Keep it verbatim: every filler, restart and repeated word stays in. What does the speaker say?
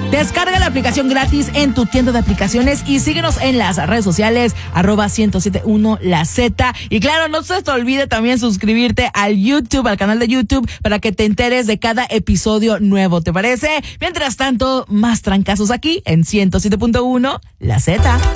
Descarga la aplicación gratis en tu tienda de aplicaciones y síguenos en las redes sociales, arroba ciento siete punto uno La Z. Y claro, no se te olvide también suscribirte al YouTube, al canal de YouTube, para que te enteres de cada episodio nuevo, ¿te parece? Mientras tanto, más trancazos aquí en ciento siete punto uno La Z.